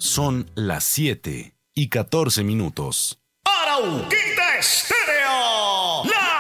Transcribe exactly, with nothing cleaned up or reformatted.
Son las siete y catorce minutos. Arauquita Estéreo, la